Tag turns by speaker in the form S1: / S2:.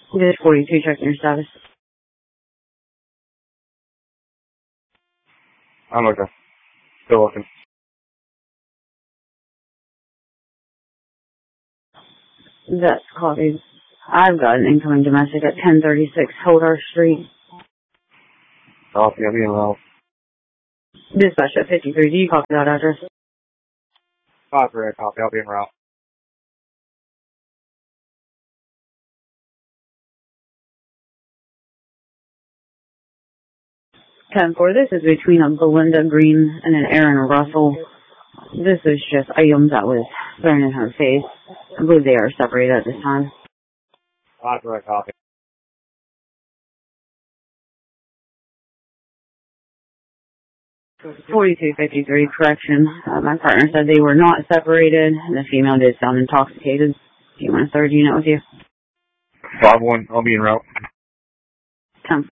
S1: This 42, checking your status.
S2: I'm looking. Still looking.
S1: That's copied. I've got an incoming domestic at 1036 Holdar Street.
S2: Copy, I'll be in route.
S1: Dispatch at 53, do you copy that address?
S2: Copy, I'll be en route.
S1: 10-4, this is between a Belinda Green and an Aaron Russell. This is just items that was thrown in her face. I believe they are separated at this time.
S2: Copy.
S1: 4253, correction. My partner said they were not separated. The female did sound intoxicated. Do you want a third unit with you?
S2: 5-1, I'll be en route.
S1: 10.